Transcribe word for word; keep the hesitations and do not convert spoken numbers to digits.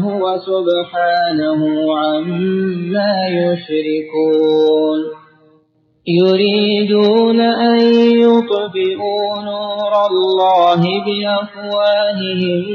هو سبحانه عما يشركون يريدون أن يطفئوا نور الله بأفواههم